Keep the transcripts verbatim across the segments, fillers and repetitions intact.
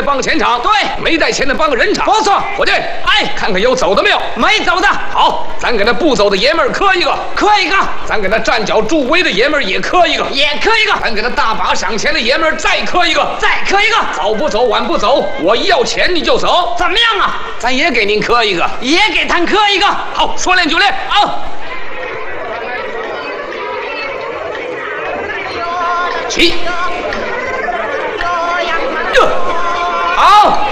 帮个钱场， 对， 没带钱的帮个人场， 不错。 伙计，哎，看看有走的没有？ 没走的。 好，咱给那不走的爷们儿磕一个， 磕一个。 咱给那站脚助威的爷们儿也磕一个， 也磕一个。 咱给那大把赏钱的爷们儿再磕一个， 再磕一个。 早不走，晚不走，我一要钱你就走， 怎么样啊？ 咱也给您磕一个， 也给他磕一个。 好，说练就练， 好。 起。好。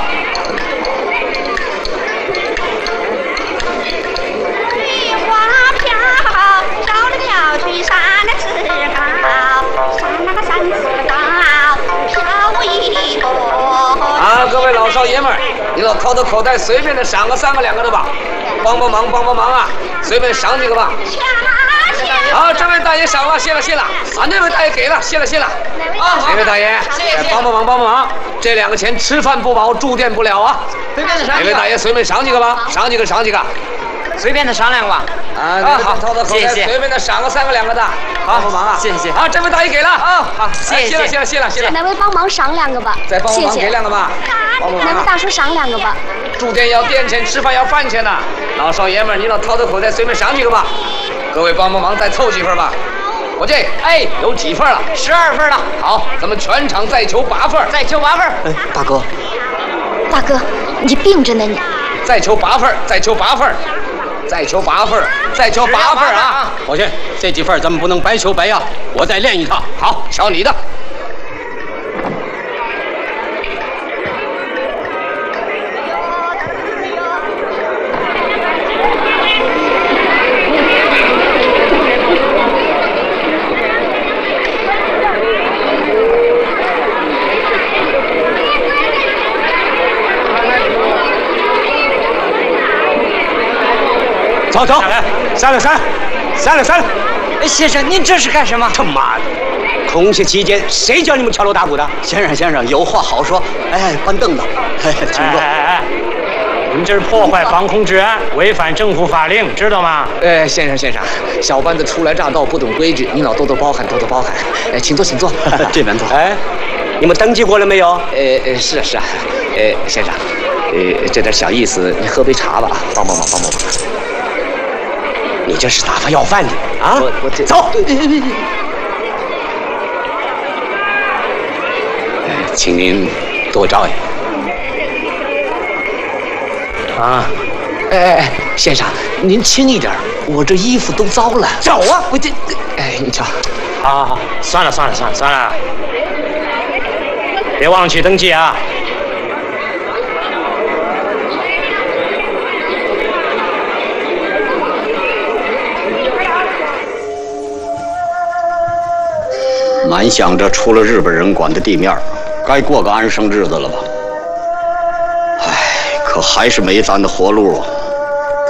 菊花飘，飘来飘去山那枝高，山那个山枝高，飘一朵。 啊，各位老少爷们儿，你老掏到口袋随便的赏个三个两个的吧，帮帮忙，帮帮忙啊，随便赏几个吧。好，这位大爷赏了，谢了谢了。啊，那位大爷给了，谢了谢了。啊，这位大爷，帮帮忙帮帮忙，这两个钱吃饭不饱，住店不了啊。 随便的赏。 这位大爷随便赏几个吧，赏几个赏几个。 随便的赏两个吧。 啊，好，掏到口袋随便的赏个三个两个的，帮帮忙啊。 谢谢。 好，这位大爷给了。 啊，好，谢谢了谢了谢了谢了。 哪位帮忙赏两个吧？ 再帮忙给两个吧。 哪位大叔赏两个吧？ 住店要店钱，吃饭要饭钱呐。老少爷们，你老掏到口袋随便赏几个吧。各位帮帮忙，再凑几份吧。伙计，哎，有几份了？ 十二份了。 好，咱们全场再求八份， 再求八份。 哎，大哥， 大哥，你病着呢你。 再求八份，再求八份，再求八份，再求八份啊！ 伙计，这几份咱们不能白求白要，我再练一趟。 好，瞧你的。 走走，下来下来下来下来！ 哎，先生，您这是干什么？ 他妈的！空隙期间，谁叫你们敲锣打鼓的？先生先生，有话好说。哎，搬凳子，哎，请坐。 哎哎哎，你们这是破坏防空治安，违反政府法令，知道吗？ 呃，先生先生，小班子初来乍到，不懂规矩，您老多多包涵，多多包涵。哎，请坐请坐， 这边坐。哎，你们登记过了没有？ 呃呃，是啊是啊。呃，先生，呃，这点小意思，你喝杯茶吧，帮帮忙帮帮忙。 你这是打发要饭的啊！ 我我这走。 请您多照应。 啊， 哎哎哎，先生，您轻一点，我这衣服都糟了。 走啊！ 我这，哎，你瞧。 好好好，算了算了算了算了，别忘了去登记啊。 满想着出了日本人管的地面，该过个安生日子了吧？唉，可还是没咱的活路啊。